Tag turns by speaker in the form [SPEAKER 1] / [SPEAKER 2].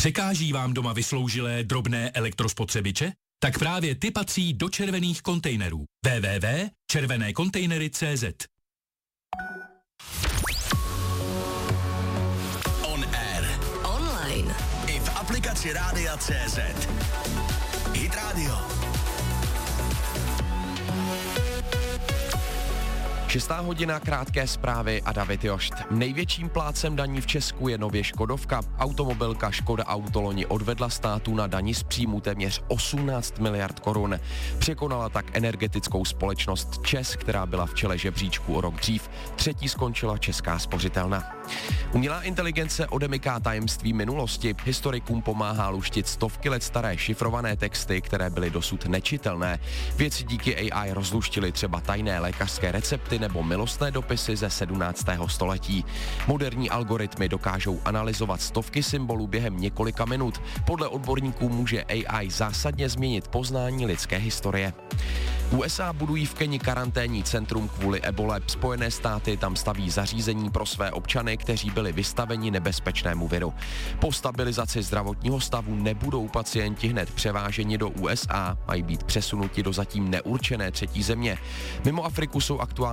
[SPEAKER 1] Překáží vám doma vysloužilé drobné elektrospotřebiče? Tak právě ty patří do červených kontejnerů. www.červenékontejnery.cz
[SPEAKER 2] On air.
[SPEAKER 3] Online.
[SPEAKER 2] I v aplikaci Rádia CZ. Hit Radio.
[SPEAKER 4] 6. hodina, krátké zprávy a David Jošt. Největším plátcem daní v Česku je nově Škodovka. Automobilka Škoda Auto loni odvedla státu na dani z příjmu téměř 18 miliard korun. Překonala tak energetickou společnost ČEZ, která byla v čele žebříčku o rok dřív. Třetí skončila Česká spořitelna. Umělá inteligence odemyká tajemství minulosti. Historikům pomáhá luštit stovky let staré šifrované texty, které byly dosud nečitelné. Vědci díky AI rozluštili třeba tajné lékařské recepty nebo milostné dopisy ze 17. století. Moderní algoritmy dokážou analyzovat stovky symbolů během několika minut. Podle odborníků může AI zásadně změnit poznání lidské historie. USA budují v Keni karanténní centrum kvůli ebole. Spojené státy tam staví zařízení pro své občany, kteří byli vystaveni nebezpečnému viru. Po stabilizaci zdravotního stavu nebudou pacienti hned převáženi do USA, mají být přesunuti do zatím neurčené třetí země. Mimo Afriku jsou aktuálně